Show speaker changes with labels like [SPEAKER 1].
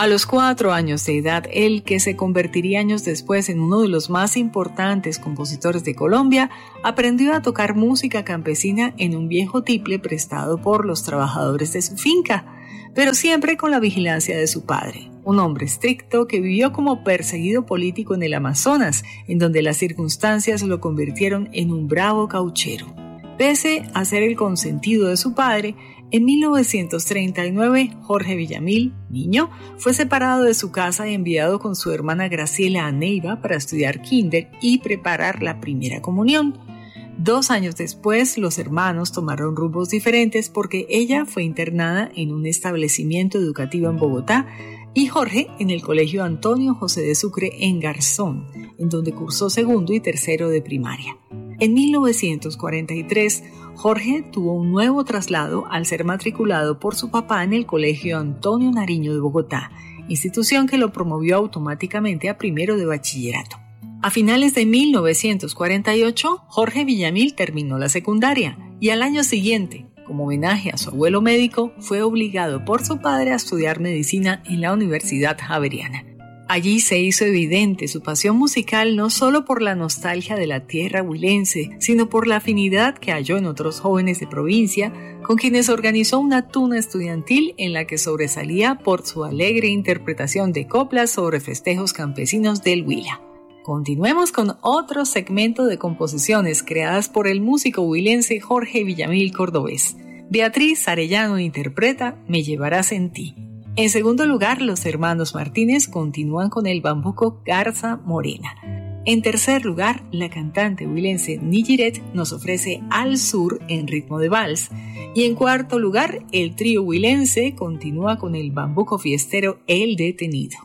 [SPEAKER 1] A los 4 años de edad, el que se convertiría años después en uno de los más importantes compositores de Colombia, aprendió a tocar música campesina en un viejo tiple prestado por los trabajadores de su finca, pero siempre con la vigilancia de su padre, un hombre estricto que vivió como perseguido político en el Amazonas, en donde las circunstancias lo convirtieron en un bravo cauchero. Pese a ser el consentido de su padre, en 1939 Jorge Villamil, niño, fue separado de su casa y enviado con su hermana Graciela a Neiva para estudiar kinder y preparar la primera comunión. 2 años después, los hermanos tomaron rumbos diferentes porque ella fue internada en un establecimiento educativo en Bogotá y Jorge en el Colegio Antonio José de Sucre en Garzón, en donde cursó 2º y 3º de primaria. En 1943, Jorge tuvo un nuevo traslado al ser matriculado por su papá en el Colegio Antonio Nariño de Bogotá, institución que lo promovió automáticamente a 1º de bachillerato. A finales de 1948, Jorge Villamil terminó la secundaria y al año siguiente, como homenaje a su abuelo médico, fue obligado por su padre a estudiar medicina en la Universidad Javeriana. Allí se hizo evidente su pasión musical no solo por la nostalgia de la tierra huilense, sino por la afinidad que halló en otros jóvenes de provincia, con quienes organizó una tuna estudiantil en la que sobresalía por su alegre interpretación de coplas sobre festejos campesinos del Huila. Continuemos con otro segmento de composiciones creadas por el músico huilense Jorge Villamil Cordobés. Beatriz Arellano interpreta Me llevarás en ti. En segundo lugar, los hermanos Martínez continúan con el bambuco Garza Morena. En tercer lugar, la cantante huilense Nijiret nos ofrece Al Sur en ritmo de vals. Y en cuarto lugar, el trío huilense continúa con el bambuco fiestero El Detenido.